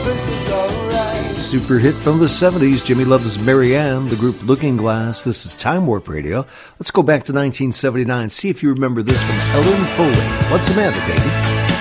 Super hit from the 70s, Jimmy Loves Marianne, the group Looking Glass. This is Time Warp Radio. Let's go back to 1979. See if you remember this from Ellen Foley. What's the matter, baby?